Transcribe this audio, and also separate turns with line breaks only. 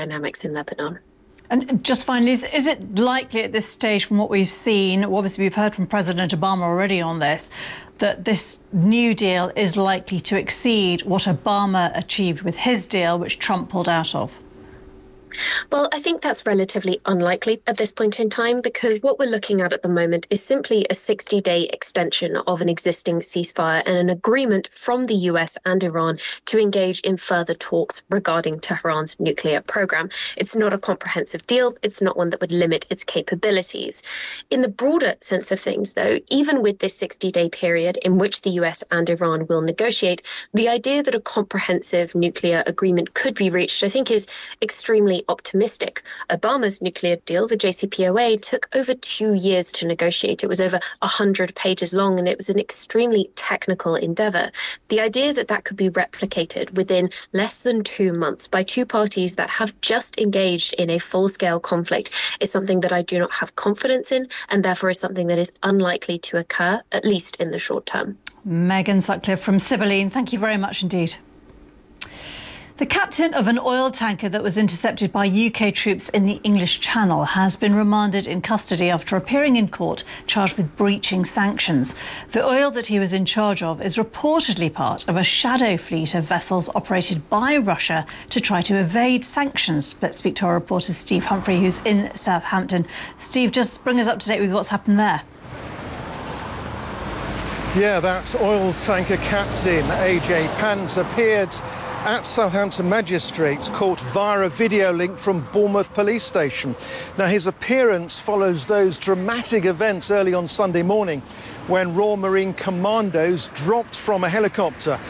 dynamics in Lebanon.
And just finally, is it likely at this stage, from what we've seen, obviously we've heard from President Obama already on this, that this new deal is likely to exceed what Obama achieved with his deal, which Trump pulled out of?
Well, I think that's relatively unlikely at this point in time, because what we're looking at the moment is simply a 60-day extension of an existing ceasefire and an agreement from the US and Iran to engage in further talks regarding Tehran's nuclear program. It's not a comprehensive deal. It's not one that would limit its capabilities. In the broader sense of things, though, even with this 60-day period in which the US and Iran will negotiate, the idea that a comprehensive nuclear agreement could be reached, I think, is extremely optimistic. Obama's nuclear deal, the JCPOA, took over 2 years to negotiate. It was over 100 pages long, and it was an extremely technical endeavor. The idea that that could be replicated within less than 2 months by two parties that have just engaged in a full-scale conflict is something that I do not have confidence in, and therefore is something that is unlikely to occur, at least in the short term.
Megan Sutcliffe from Sibylline, thank you very much indeed. The captain of an oil tanker that was intercepted by UK troops in the English Channel has been remanded in custody after appearing in court charged with breaching sanctions. The oil that he was in charge of is reportedly part of a shadow fleet of vessels operated by Russia to try to evade sanctions. Let's speak to our reporter Steve Humphrey, who's in Southampton. Steve, just bring us up to date with what's happened there.
Yeah, that oil tanker captain, AJ Pant, appeared at Southampton Magistrates Court via a video link from Bournemouth Police Station. Now, his appearance follows those dramatic events early on Sunday morning when Royal Marine Commandos dropped from a helicopter